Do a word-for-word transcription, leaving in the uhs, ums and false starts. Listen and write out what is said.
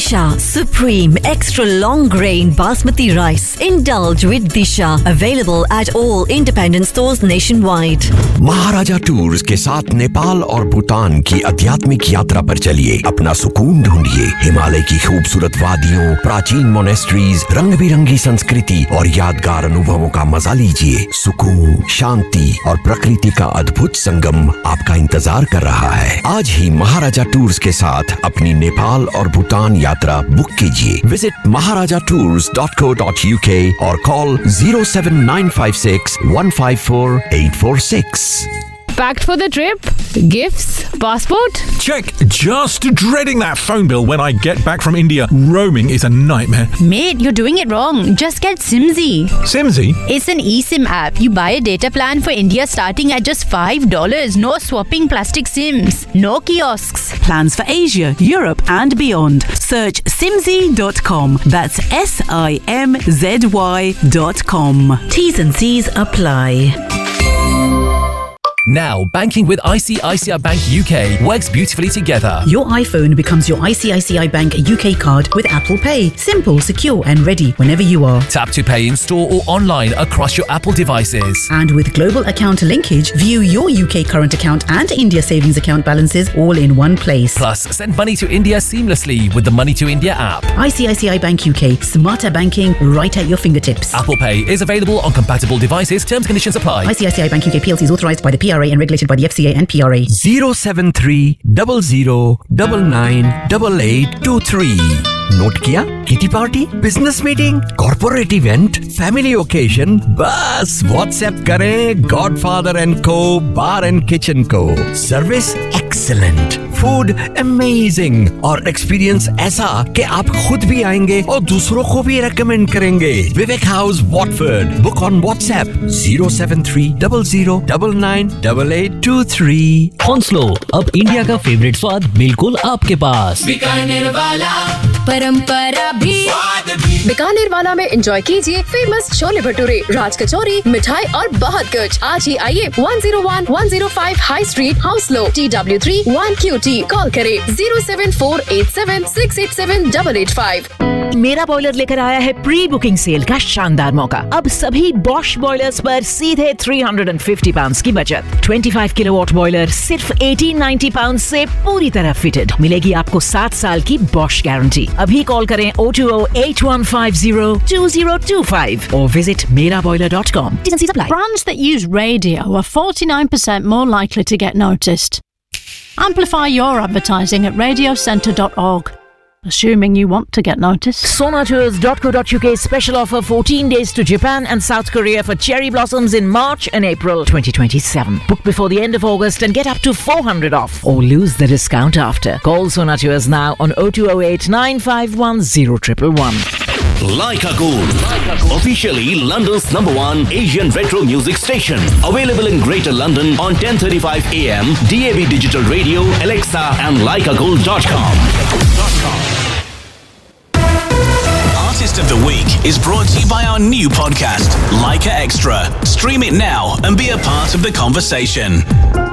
Disha Supreme Extra Long Grain Basmati Rice. Indulge with Disha. Available at all independent stores nationwide. Maharaja tours के साथ नेपाल और भूटान की आध्यात्मिक यात्रा पर चलिए। अपना सुकून ढूंढिए। हिमालय की खूबसूरत वादियों, प्राचीन मोनेस्ट्रीज, रंग बिरंगी संस्कृति और यादगार अनुभवों का मजा लीजिए। सुकून, शांति और प्रकृति का अद्भुत संगम आपका इंतजार कर रहा है। आज ही महाराजा टूर्स के साथ अपनी नेपाल और भूटान यात्रा बुक कीजिए। विजिट महाराजा tours dot co dot UK और call zero seven nine five six one five four eight four six. Packed for the trip? Gifts? Passport? Check. Just dreading that phone bill when I get back from India. Roaming is a nightmare. Mate, you're doing it wrong. Just get Simzy. Simzy? It's an eSIM app. You buy a data plan for India starting at just five dollars. No swapping plastic SIMs. No kiosks. Plans for Asia, Europe and beyond. Search simzy dot com. That's S I M Z Y dot com. T's and C's apply. Now, banking with I C I C I Bank U K works beautifully together. Your iPhone becomes your I C I C I Bank U K card with Apple Pay. Simple, secure and ready whenever you are. Tap to pay in store or online across your Apple devices. And with global account linkage, view your U K current account and India savings account balances all in one place. Plus, send money to India seamlessly with the Money to India app. I C I C I Bank U K. Smarter banking right at your fingertips. Apple Pay is available on compatible devices. Terms and conditions apply. I C I C I Bank U K P L C is authorised by the P R A and regulated by the F C A and P R A. zero seven three zero zero nine nine eight eight two three. Note किया? Kitty party, business meeting, corporate event, family occasion, बस WhatsApp करें godfather and को बार and kitchen को। Service excellent, food amazing और experience ऐसा कि आप खुद भी आएंगे और दूसरों को भी रेकमेंड करेंगे। विवेक house Watford. Book on WhatsApp zero seven three zero zero nine nine eight eight two three. हॉन्सलो, अब इंडिया का फेवरेट स्वाद बिल्कुल आपके पास। बीकानेर वाला परंपरा भी बीकानेर वाला में एंजॉय कीजिए फेमस छोले भटूरे, राज कचौरी, मिठाई और बहुत कुछ। आज ही आइए one oh one one oh five high street, हाउसलो, T W three one Q T। Call करें zero seven four eight seven six eight seven eight eight five। मेरा बॉयलर लेकर आया है प्री बुकिंग सेल का शानदार मौका। अब सभी बॉश बॉयलर्स पर सीधे three hundred fifty पाउंड्स की बचत। twenty-five किलोवाट बॉयलर सिर्फ eighteen ninety पाउंड्स से पूरी तरह फिटेड। मिलेगी आपको सात साल की बॉश गारंटी। अभी कॉल करें zero two zero eight one five zero two zero two five or visit mera boiler dot com. T's and C's apply. Brands that use radio are forty-nine percent more likely to get noticed. Amplify your advertising at radio centre dot org. Assuming you want to get noticed. Sonatours dot co dot U K special offer fourteen days to Japan and South Korea for cherry blossoms in March and April twenty twenty-seven. Book before the end of August and get up to four hundred off or lose the discount after. Call Sonatours now on zero two zero eight nine five one zero one one one. Leica Gold, officially London's number one Asian retro music station. Available in Greater London on ten thirty-five A M, D A B Digital Radio, Alexa and leica gold dot com. Artist of the Week is brought to you by our new podcast, Leica Extra. Stream it now and be a part of the conversation.